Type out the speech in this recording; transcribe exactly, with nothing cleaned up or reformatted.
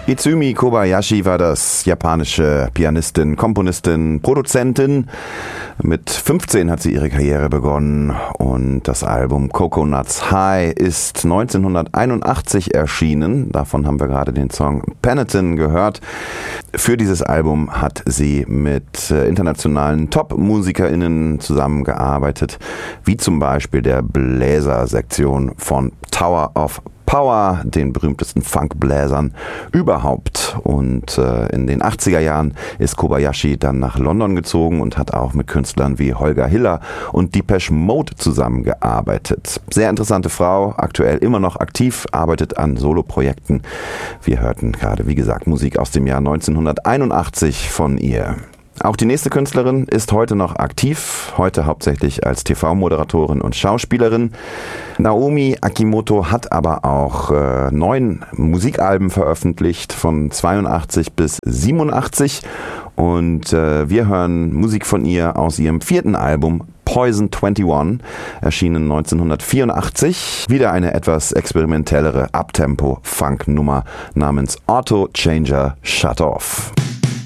Izumi Kobayashi war das, japanische Pianistin, Komponistin, Produzentin. Mit fünfzehn hat sie ihre Karriere begonnen und das Album Coconuts High ist neunzehnhunderteinundachtzig erschienen. Davon haben wir gerade den Song Peloton gehört. Für dieses Album hat sie mit internationalen Top-MusikerInnen zusammengearbeitet, wie zum Beispiel der Bläsersektion von Tower of Power, den berühmtesten Funkbläsern überhaupt. Und äh, in den achtziger Jahren ist Kobayashi dann nach London gezogen und hat auch mit Künstlern wie Holger Hiller und Depeche Mode zusammengearbeitet. Sehr interessante Frau, aktuell immer noch aktiv, arbeitet an Soloprojekten. Wir hörten gerade, wie gesagt, Musik aus dem Jahr neunzehnhunderteinundachtzig von ihr. Auch die nächste Künstlerin ist heute noch aktiv, heute hauptsächlich als T V-Moderatorin und Schauspielerin. Naomi Akimoto hat aber auch äh, neun Musikalben veröffentlicht, von zweiundachtzig bis siebenundachtzig. Und äh, wir hören Musik von ihr aus ihrem vierten Album Poison einundzwanzig, erschienen neunzehnhundertvierundachtzig. Wieder eine etwas experimentellere Uptempo-Funk-Nummer namens Auto Changer Shut Off.